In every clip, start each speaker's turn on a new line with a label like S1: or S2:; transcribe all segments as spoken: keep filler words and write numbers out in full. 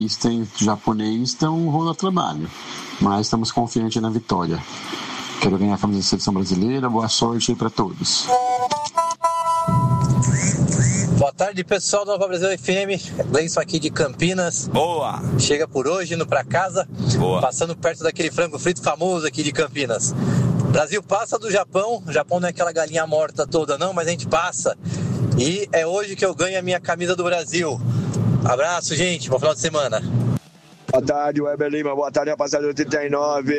S1: Tem japonês, então rola trabalho, mas estamos confiantes na vitória. Quero ganhar a camisa da seleção brasileira. Boa sorte aí para todos.
S2: Boa tarde, pessoal do Nova Brasil F M. Gleison aqui de Campinas.
S3: Boa!
S2: Chega por hoje, indo para casa. Boa. Passando perto daquele frango frito famoso aqui de Campinas. Brasil passa do Japão. O Japão não é aquela galinha morta toda não, mas a gente passa. E é hoje que eu ganho a minha camisa do Brasil. Abraço, gente. Bom final de semana.
S4: Boa tarde, Weber Lima. Boa tarde, rapaziada do oitenta e nove.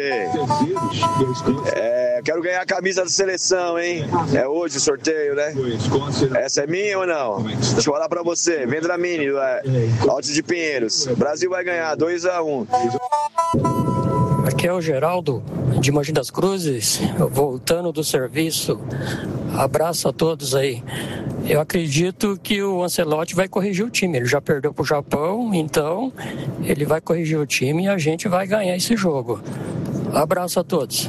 S4: É, quero ganhar a camisa da seleção, hein? É hoje o sorteio, né? Essa é minha ou não? Deixa eu falar pra você. Vendra Mini, é, Alto de Pinheiros. Brasil vai ganhar dois a um.
S5: Aqui é o Geraldo, de Mogi das Cruzes, voltando do serviço. Abraço a todos aí. Eu acredito que o Ancelotti vai corrigir o time. Ele já perdeu para o Japão, então ele vai corrigir o time e a gente vai ganhar esse jogo. Abraço a todos.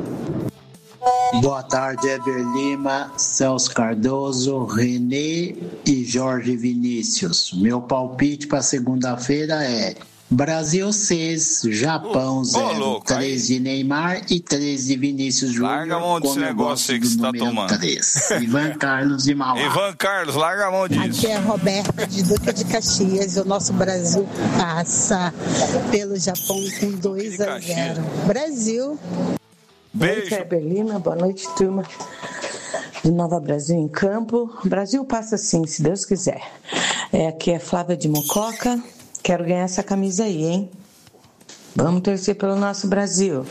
S6: Boa tarde, Eber Lima, Celso Cardoso, Renê e Jorge Vinícius. Meu palpite para segunda-feira é Brasil seis, Japão zero, três de Neymar e três de Vinícius Júnior.
S3: Larga a mão desse negócio aí que você tá tomando.
S6: três. Ivan Carlos de Mauá.
S3: Ivan Carlos, larga a mão disso.
S7: Aqui é a Roberta de Duque de Caxias. O nosso Brasil passa pelo Japão com dois a zero. Brasil.
S3: Beijo.
S8: Boa noite, Berlina. Boa noite, turma do Nova Brasil em Campo. O Brasil passa sim, se Deus quiser. É, aqui é Flávia de Mococa. Quero ganhar essa camisa aí, hein? Vamos torcer pelo nosso Brasil.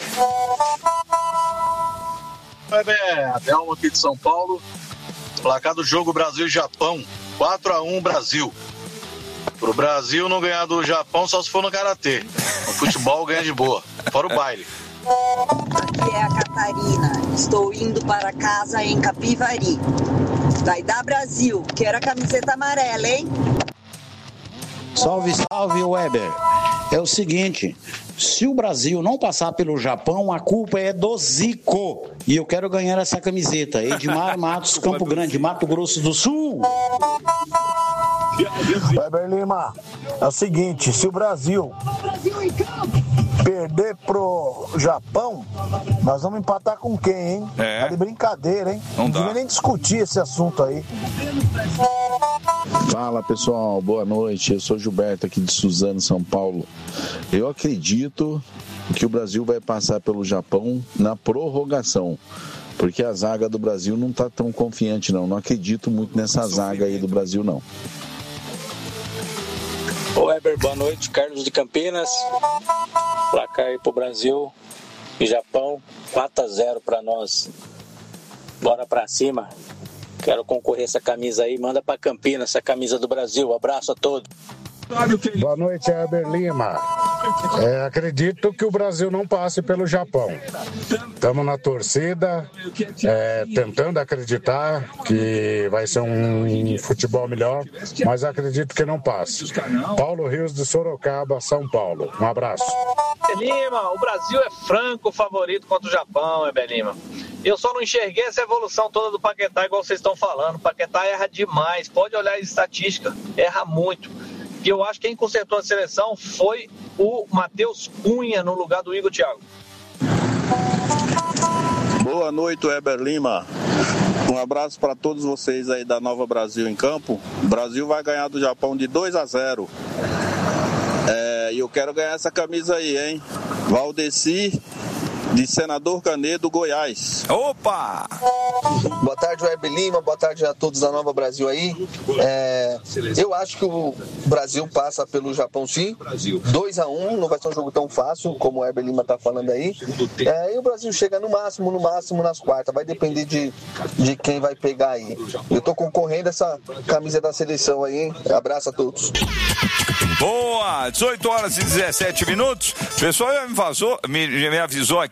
S9: É, Adelmo aqui de São Paulo. Placar do jogo Brasil e Japão. quatro a um Brasil. Pro Brasil não ganhar do Japão só se for no karatê. No futebol ganha de boa. Fora o baile.
S10: Aqui é a Catarina. Estou indo para casa em Capivari. Vai dar Brasil. Quero a camiseta amarela, hein?
S11: Salve, salve, Weber. É o seguinte, se o Brasil não passar pelo Japão, a culpa é do Zico. E eu quero ganhar essa camiseta. Edmar Matos, Campo Grande, Mato Grosso do Sul.
S12: Weber Lima, é o seguinte, se o Brasil perder pro Japão, nós vamos empatar com quem, hein?
S3: É.
S12: Tá de brincadeira, hein?
S3: Não,
S12: Não
S3: dá.
S12: devia nem discutir esse assunto aí.
S13: Fala, pessoal, boa noite. Eu sou Gilberto aqui de Suzano, São Paulo. Eu acredito que o Brasil vai passar pelo Japão na prorrogação, porque a zaga do Brasil não tá tão confiante não. Não acredito muito nessa zaga aí do Brasil não.
S2: Ô Weber, boa noite. Carlos de Campinas. Placar aí pro Brasil e Japão, quatro a zero pra nós. Bora pra cima. Quero concorrer essa camisa aí. Manda pra Campinas essa camisa do Brasil. Abraço a todos.
S14: Boa noite, Heber Lima. É, acredito que o Brasil não passe pelo Japão. Estamos na torcida, é, tentando acreditar que vai ser um futebol melhor, mas acredito que não passe. Paulo Rios de Sorocaba, São Paulo. Um abraço.
S15: Lima, o Brasil é franco favorito contra o Japão, Heber Lima. Eu só não enxerguei essa evolução toda do Paquetá, igual vocês estão falando. O Paquetá erra demais, pode olhar a estatística, erra muito. Que eu acho que quem consertou a seleção foi o Matheus Cunha no lugar do Igor Thiago.
S16: Boa noite, Weber Lima. Um abraço para todos vocês aí da Nova Brasil em Campo. O Brasil vai ganhar do Japão de dois a zero. É, e eu quero ganhar essa camisa aí, hein? Valdeci, de Senador Canedo, Goiás.
S3: Opa!
S17: Boa tarde, Weber Lima. Boa tarde a todos da Nova Brasil aí. É, eu acho que o Brasil passa pelo Japão sim. dois a um, não vai ser um jogo tão fácil como o Weber Lima tá falando aí. É, e o Brasil chega no máximo, no máximo nas quartas. Vai depender de, de quem vai pegar aí. Eu tô concorrendo a essa camisa da seleção aí, hein? Abraço a todos.
S3: Boa! dezoito horas e dezessete minutos. O pessoal já me, vazou, me, me avisou aqui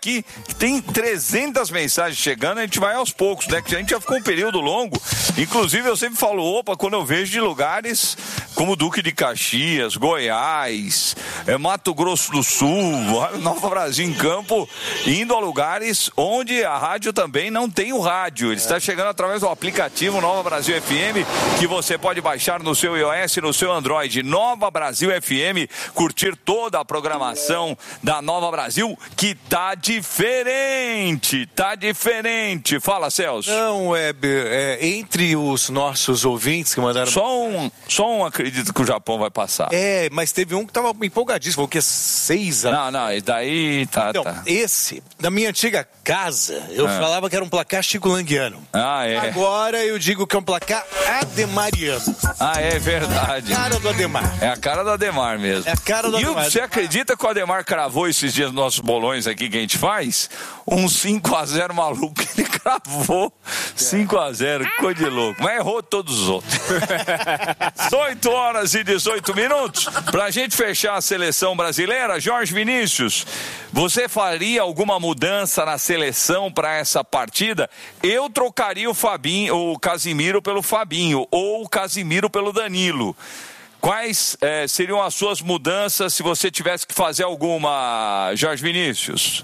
S3: aqui que tem trezentas mensagens chegando, a gente vai aos poucos, né? Que a gente já ficou um período longo. Inclusive, eu sempre falo, opa, quando eu vejo de lugares como Duque de Caxias, Goiás, é, Mato Grosso do Sul, Nova Brasil em Campo, indo a lugares onde a rádio também não tem o rádio. Ele está chegando através do aplicativo Nova Brasil F M, que você pode baixar no seu iOS e no seu Android. Nova Brasil F M, curtir toda a programação da Nova Brasil, que tá diferente, tá diferente. Fala, Celso.
S18: Não, Weber, é, entre os nossos ouvintes que mandaram...
S3: Só um, só um acredito que o Japão vai passar.
S18: É, mas teve um que tava empolgadíssimo, falou que é seis a...
S3: Não, não, e daí tá...
S18: Então,
S3: tá.
S18: esse, na minha antiga casa, eu
S3: é.
S18: falava que era um placar chico-languiano.
S3: Ah, é.
S18: Agora eu digo que é um placar ademariano.
S3: Ah, é verdade.
S18: É a cara do Ademar.
S3: É a cara do Ademar mesmo.
S18: É a cara do
S3: e
S18: Ademar.
S3: E você acredita que o Ademar cravou esses dias nos nossos bolões aqui que a gente faz? Um cinco a zero maluco, ele cravou cinco a zero, que coisa de louco. Mas errou todos os outros. oito horas e dezoito minutos. Pra gente fechar a seleção brasileira, Jorge Vinícius, você faria alguma mudança na seleção para essa partida? Eu trocaria o Fabinho, o Casimiro pelo Fabinho, ou o Casimiro pelo Danilo. Quais eh, seriam as suas mudanças se você tivesse que fazer alguma, Jorge Vinícius?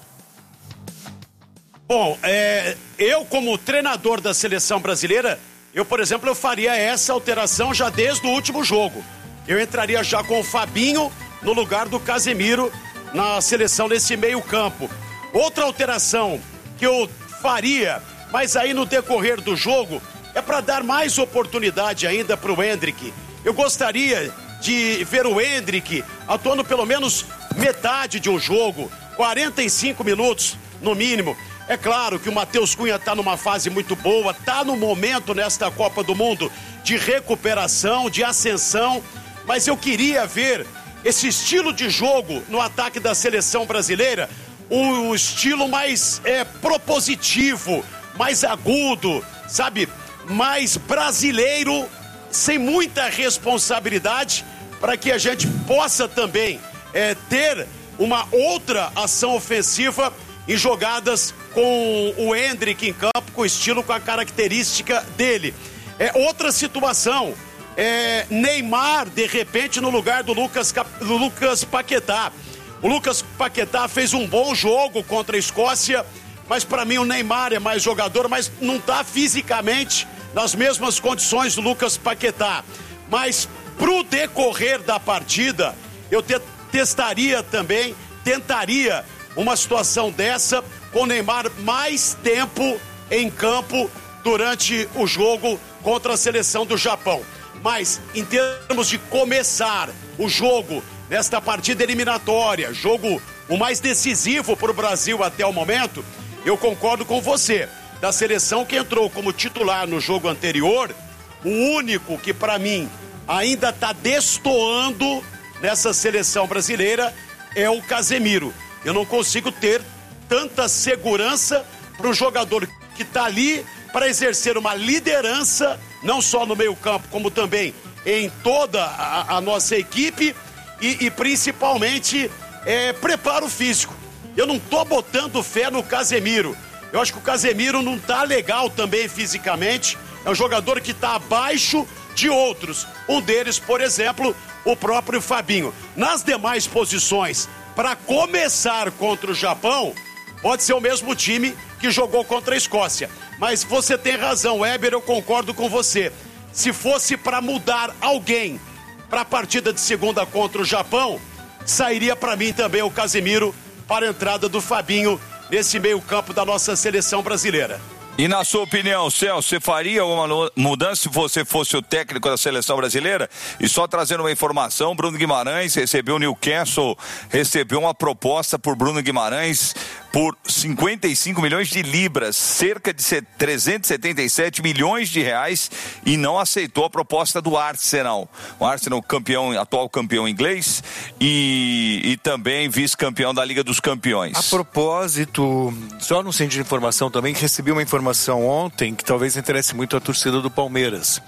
S19: Bom, é, eu como treinador da seleção brasileira, eu, por exemplo, eu faria essa alteração já desde o último jogo. Eu entraria já com o Fabinho no lugar do Casemiro na seleção nesse meio campo. Outra alteração que eu faria, mas aí no decorrer do jogo, é para dar mais oportunidade ainda para o Endrick. Eu gostaria de ver o Endrick atuando pelo menos metade de um jogo, quarenta e cinco minutos no mínimo. É claro que o Matheus Cunha está numa fase muito boa, está no momento nesta Copa do Mundo de recuperação, de ascensão, mas eu queria ver esse estilo de jogo no ataque da seleção brasileira, um estilo mais é, propositivo, mais agudo, sabe, mais brasileiro, sem muita responsabilidade, para que a gente possa também é, ter uma outra ação ofensiva em jogadas com o Endrick em campo, com o estilo, com a característica dele. É outra situação, é, Neymar, de repente, no lugar do Lucas, do Lucas Paquetá. O Lucas Paquetá fez um bom jogo contra a Escócia, mas para mim o Neymar é mais jogador, mas não está fisicamente nas mesmas condições do Lucas Paquetá. Mas pro decorrer da partida, eu te, testaria também, tentaria uma situação dessa com o Neymar mais tempo em campo durante o jogo contra a seleção do Japão. Mas em termos de começar o jogo nesta partida eliminatória, jogo o mais decisivo para o Brasil até o momento, eu concordo com você. Da seleção que entrou como titular no jogo anterior, o único que para mim ainda está destoando nessa seleção brasileira é o Casemiro. Eu não consigo ter tanta segurança para o jogador que está ali para exercer uma liderança, não só no meio campo, como também em toda a, a nossa equipe e, e principalmente é, preparo físico. Eu não estou botando fé no Casemiro. Eu acho que o Casemiro não está legal também fisicamente. É um jogador que está abaixo de outros. Um deles, por exemplo, o próprio Fabinho. Nas demais posições, para começar contra o Japão, pode ser o mesmo time que jogou contra a Escócia. Mas você tem razão, Weber, eu concordo com você. Se fosse para mudar alguém para a partida de segunda contra o Japão, sairia para mim também o Casemiro para a entrada do Fabinho nesse meio campo da nossa seleção brasileira.
S3: E na sua opinião, Celso, você faria alguma mudança se você fosse o técnico da seleção brasileira? E só trazendo uma informação, Bruno Guimarães recebeu o Newcastle, recebeu uma proposta por Bruno Guimarães por cinquenta e cinco milhões de libras, cerca de trezentos e setenta e sete milhões de reais, e não aceitou a proposta do Arsenal. O Arsenal, campeão, atual campeão inglês e, e também vice-campeão da Liga dos Campeões.
S18: A propósito, só no centro de informação também, que recebi uma informação ontem que talvez interesse muito a torcida do Palmeiras.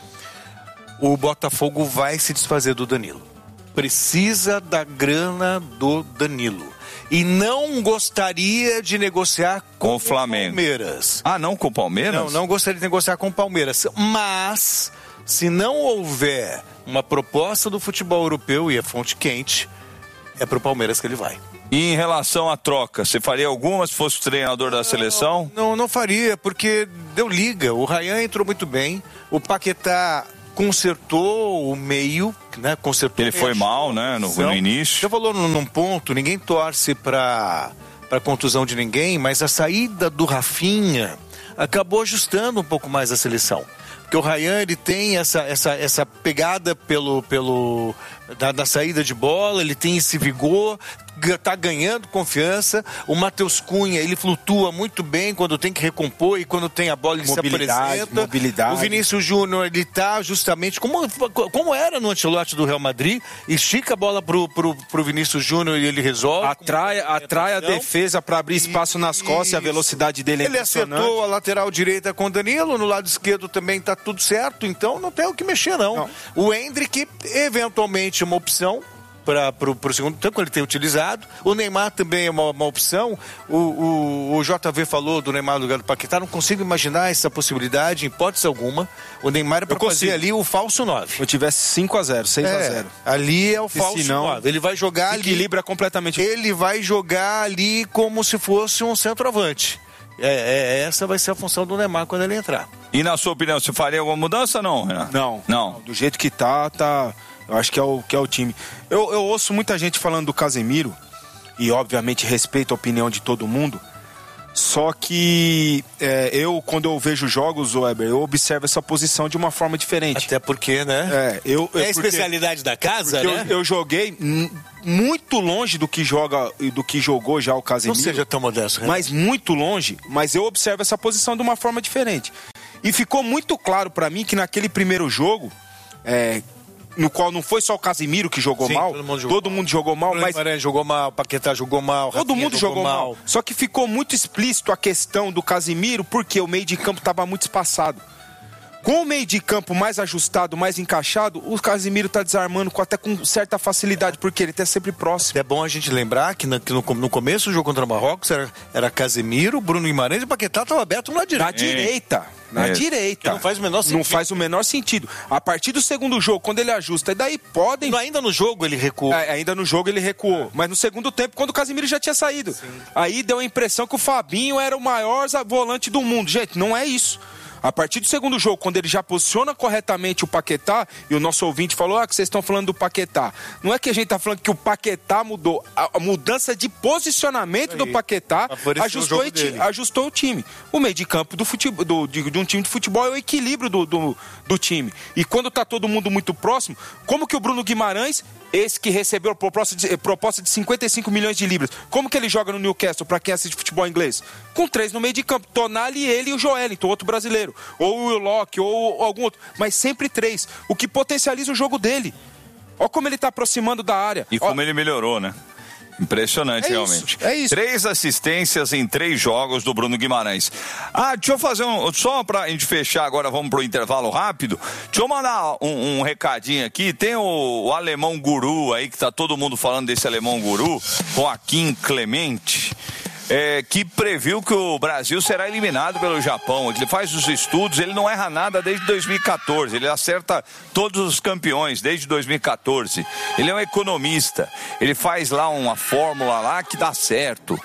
S18: O Botafogo vai se desfazer do Danilo. Precisa da grana do Danilo. e não gostaria de negociar com,
S3: com o Flamengo.
S18: Palmeiras.
S3: Ah, não com o Palmeiras?
S18: Não, não gostaria de negociar com o Palmeiras. Mas, se não houver uma proposta do futebol europeu e a fonte quente, é pro Palmeiras que ele vai.
S3: E em relação à troca, você faria alguma se fosse o treinador da seleção?
S18: Não, não, não faria, porque deu liga. O Ryan entrou muito bem, o Paquetá consertou o meio, né? Consertou.
S3: Ele foi mal, né? No, no início.
S18: Você falou num, num ponto, ninguém torce para para contusão de ninguém, mas a saída do Rafinha acabou ajustando um pouco mais a seleção. Porque o Ryan, ele tem essa, essa, essa pegada pelo, pelo, da, da saída de bola, ele tem esse vigor, tá ganhando confiança. O Matheus Cunha, ele flutua muito bem quando tem que recompor e quando tem a bola ele
S20: mobilidade,
S18: se apresenta.
S20: Mobilidade.
S18: O Vinícius Júnior, ele tá justamente como, como era no Ancelotti do Real Madrid, estica a bola pro, pro, pro Vinícius Júnior e ele resolve.
S20: Atrai, atrai a defesa para abrir espaço nas costas e a velocidade dele é
S18: Ele acertou a lateral direita com o Danilo, no lado esquerdo também tá tudo certo, então não tem o que mexer não. não. O Endrick, eventualmente uma opção para o segundo tempo, ele tem utilizado. O Neymar também é uma, uma opção. O, o, o J V falou do Neymar no lugar do Paquetá. Não consigo imaginar essa possibilidade, em hipótese alguma. O Neymar é para fazer ali o falso nove.
S20: Se eu tivesse cinco a zero, seis a zero.
S18: É, ali é o falso
S20: senão,
S18: nove. Ele vai jogar
S20: ali. Equilibra completamente.
S18: Ele vai jogar ali como se fosse um centroavante. É, é, essa vai ser a função do Neymar quando ele entrar.
S3: E na sua opinião, você faria alguma mudança ou não, Renato?
S20: Não.
S3: Não.
S20: Do jeito que tá, tá... Eu acho que é o, que é o time. Eu, eu ouço muita gente falando do Casemiro, e obviamente respeito a opinião de todo mundo, só que é, eu, quando eu vejo jogos, Weber, eu observo essa posição de uma forma diferente.
S18: Até porque, né?
S20: É, eu,
S18: é
S20: eu,
S18: a especialidade da casa, né?
S20: Eu, eu joguei muito longe do que joga, do que jogou já o Casemiro.
S18: Não seja tão modesto, né?
S20: Mas muito longe, mas eu observo essa posição de uma forma diferente. E ficou muito claro pra mim que naquele primeiro jogo, é, no qual não foi só o Casemiro que jogou Sim, mal, todo mundo jogou, todo mundo jogou mal, mas
S18: Guimarães jogou mal, o Paquetá jogou mal,
S20: todo
S18: Rafinha
S20: mundo jogou, jogou mal. mal. Só que ficou muito explícito a questão do Casemiro, porque o meio de campo estava muito espaçado. Com o meio de campo mais ajustado, mais encaixado, o Casemiro está desarmando com, até com certa facilidade, porque ele está sempre próximo.
S18: É bom a gente lembrar que, na, que no, no começo do jogo contra o Marrocos era, era Casemiro, Bruno Guimarães e o Paquetá estava aberto na direita.
S20: Na direita. Na
S18: é.
S20: direita.
S18: Que não faz o menor sentido.
S20: Não faz o menor sentido. A partir do segundo jogo, quando ele ajusta, e daí podem...
S18: Não, ainda no jogo ele recuou.
S20: É, ainda no jogo ele recuou. Mas no segundo tempo, quando o Casemiro já tinha saído. Sim. Aí deu a impressão que o Fabinho era o maior volante do mundo. Gente, não é isso. A partir do segundo jogo, quando ele já posiciona corretamente o Paquetá, e o nosso ouvinte falou, ah, que vocês estão falando do Paquetá. Não é que a gente está falando que o Paquetá mudou. A mudança de posicionamento aí do Paquetá ajustou o, ti, ajustou o time. O meio de campo do futebol, do, de, de um time de futebol é o equilíbrio do, do, do time. E quando está todo mundo muito próximo, como que o Bruno Guimarães, esse que recebeu a proposta de, proposta de cinquenta e cinco milhões de libras, como que ele joga no Newcastle, para quem assiste futebol inglês? Com três no meio de campo, Tonali, ele e o Joelinton, outro brasileiro. Ou o Willock, ou algum outro. Mas sempre três. O que potencializa o jogo dele. Olha como ele está aproximando da área.
S3: E como
S20: Ó...
S3: ele melhorou, né? Impressionante,
S20: é
S3: realmente.
S20: Isso, é isso.
S3: Três assistências em três jogos do Bruno Guimarães. Ah, deixa eu fazer um... Só pra gente fechar agora, vamos pro intervalo rápido. Deixa eu mandar um, um recadinho aqui. Tem o, o alemão guru aí, que tá todo mundo falando desse alemão guru, Joaquim Clemente. É, que previu que o Brasil será eliminado pelo Japão. Ele faz os estudos, ele não erra nada desde dois mil e catorze, ele acerta todos os campeões desde dois mil e catorze. Ele é um economista, ele faz lá uma fórmula lá que dá certo.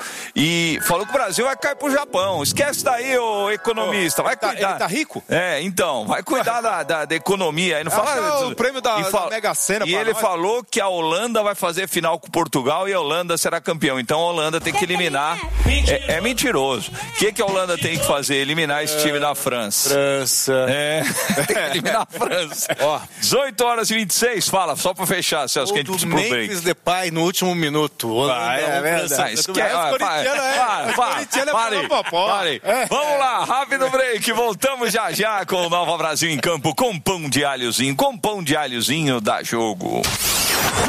S3: E falou que o Brasil vai cair pro Japão. Esquece daí, ô economista, vai cuidar.
S20: Ele tá rico?
S3: É, então, vai cuidar da, da, da economia. Ele não fala
S20: o prêmio da,
S3: fala,
S20: da Mega Sena.
S3: E ele nós. falou que a Holanda vai fazer final com Portugal e a Holanda será campeão. Então a Holanda tem que eliminar. É, é mentiroso. O que, que a Holanda tem que fazer? Eliminar esse time da França.
S18: França.
S3: É, tem que eliminar a França. Ó, dezoito horas e vinte e seis, fala, só pra fechar, Celso, que a gente precisa pro break.
S18: Memphis Depay no último minuto.
S3: Vai, é verdade. Parei. Vamos lá, rápido break. Voltamos já já com o Nova Brasil em Campo, com pão de alhozinho, com pão de alhozinho da Jogo.